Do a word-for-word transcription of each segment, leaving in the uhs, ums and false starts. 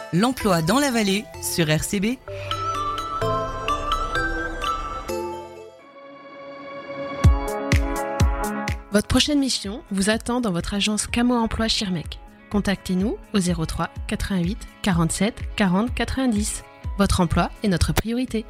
L'emploi dans la vallée sur R C B. Votre prochaine mission vous attend dans votre agence Camo Emploi Schirmeck. Contactez-nous au zéro trois quatre-vingt-huit quarante-sept quarante quatre-vingt-dix. Votre emploi est notre priorité.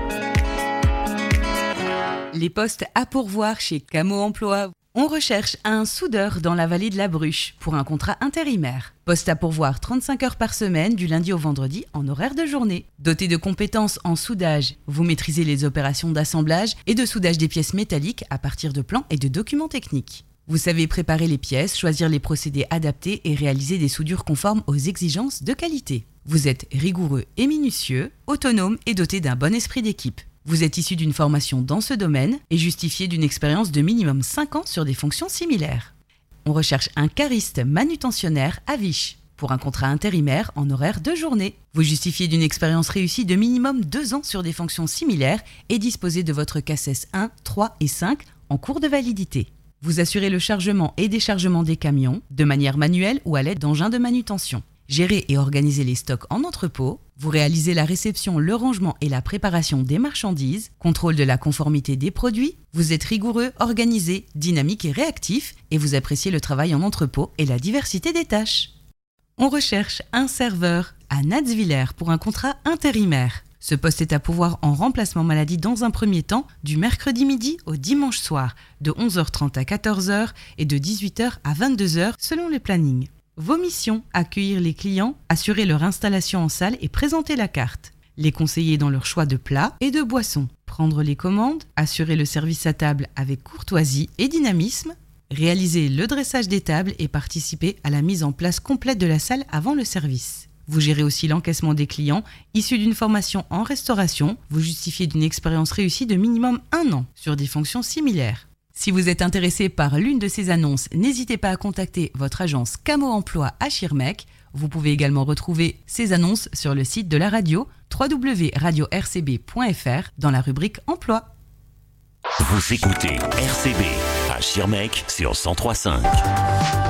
Les postes à pourvoir chez Camo Emploi. On recherche un soudeur dans la vallée de la Bruche pour un contrat intérimaire. Poste à pourvoir trente-cinq heures par semaine du lundi au vendredi en horaire de journée. Doté de compétences en soudage, vous maîtrisez les opérations d'assemblage et de soudage des pièces métalliques à partir de plans et de documents techniques. Vous savez préparer les pièces, choisir les procédés adaptés et réaliser des soudures conformes aux exigences de qualité. Vous êtes rigoureux et minutieux, autonome et doté d'un bon esprit d'équipe. Vous êtes issu d'une formation dans ce domaine et justifié d'une expérience de minimum cinq ans sur des fonctions similaires. On recherche un cariste manutentionnaire à Viche pour un contrat intérimaire en horaire de journée. Vous justifiez d'une expérience réussie de minimum deux ans sur des fonctions similaires et disposez de votre C A C E S un, trois et cinq en cours de validité. Vous assurez le chargement et déchargement des camions de manière manuelle ou à l'aide d'engins de manutention. Gérez et organisez les stocks en entrepôt. Vous réalisez la réception, le rangement et la préparation des marchandises, contrôle de la conformité des produits. Vous êtes rigoureux, organisé, dynamique et réactif et vous appréciez le travail en entrepôt et la diversité des tâches. On recherche un serveur à Natzwiller pour un contrat intérimaire. Ce poste est à pourvoir en remplacement maladie dans un premier temps du mercredi midi au dimanche soir de onze heures trente à quatorze heures et de dix-huit heures à vingt-deux heures selon le planning. Vos missions, accueillir les clients, assurer leur installation en salle et présenter la carte. Les conseiller dans leur choix de plats et de boissons. Prendre les commandes, assurer le service à table avec courtoisie et dynamisme. Réaliser le dressage des tables et participer à la mise en place complète de la salle avant le service. Vous gérez aussi l'encaissement des clients issus d'une formation en restauration. Vous justifiez d'une expérience réussie de minimum un an sur des fonctions similaires. Si vous êtes intéressé par l'une de ces annonces, n'hésitez pas à contacter votre agence Camo Emploi à Schirmeck. Vous pouvez également retrouver ces annonces sur le site de la radio w w w point radio r c b point f r dans la rubrique Emploi. Vous écoutez R C B à Schirmeck sur cent trois virgule cinq.